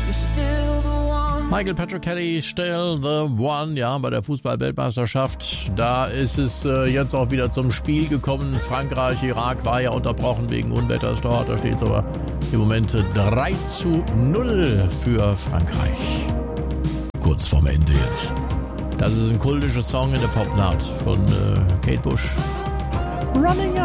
Michael Patrick Kelly, Still the One, ja, bei der Fußball-Weltmeisterschaft. Da ist es jetzt auch wieder zum Spiel gekommen. Frankreich, Irak war ja unterbrochen wegen Unwetters dort. Da steht es aber im Moment 3:0 für Frankreich. Kurz vorm Ende jetzt. Das ist ein kultischer Song in der Pop-Naht von Kate Bush. Running